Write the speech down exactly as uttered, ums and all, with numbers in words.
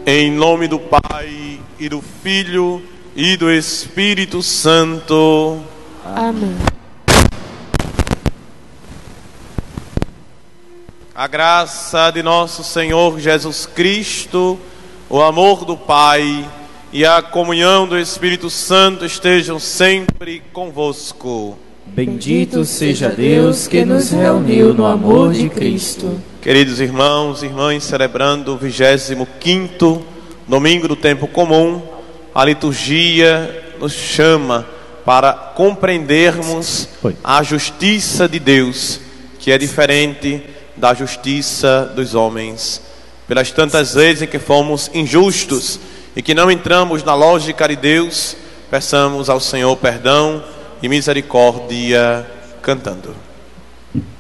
Em nome do Pai, e do Filho, e do Espírito Santo. Amém. A graça de nosso Senhor Jesus Cristo, o amor do Pai e a comunhão do Espírito Santo estejam sempre convosco. Bendito seja Deus que nos reuniu no amor de Cristo. Queridos irmãos e irmãs, celebrando o vigésimo quinto domingo do tempo comum, a liturgia nos chama para compreendermos a justiça de Deus, que é diferente da justiça dos homens. Pelas tantas vezes em que fomos injustos e que não entramos na lógica de Deus, peçamos ao Senhor perdão e misericórdia cantando.